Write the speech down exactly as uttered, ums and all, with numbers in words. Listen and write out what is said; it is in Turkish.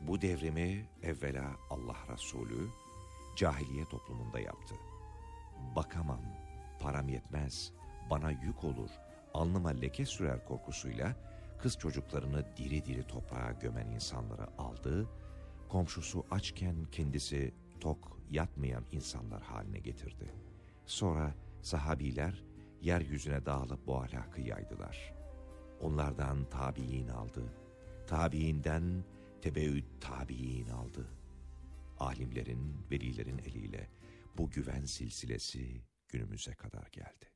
Bu devrimi evvela Allah Resulü cahiliye toplumunda yaptı. Bakamam, param yetmez, bana yük olur, alnıma leke sürer korkusuyla kız çocuklarını diri diri toprağa gömen insanları aldı, komşusu açken kendisi tok yatmayan insanlar haline getirdi. Sonra sahabiler yeryüzüne dağılıp bu ahlakı yaydılar. Onlardan tabiin aldı, tabiinden tebeüt tabiin aldı. Alimlerin, velilerin eliyle bu güven silsilesi günümüze kadar geldi.